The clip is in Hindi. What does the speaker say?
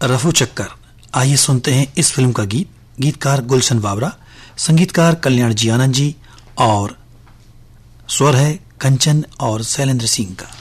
रफू चक्कर। आइए सुनते हैं इस फिल्म का गीत। गीतकार गुलशन बाबरा, संगीतकार कल्याण जी आनंद जी और स्वर है कंचन और शैलेंद्र सिंह का।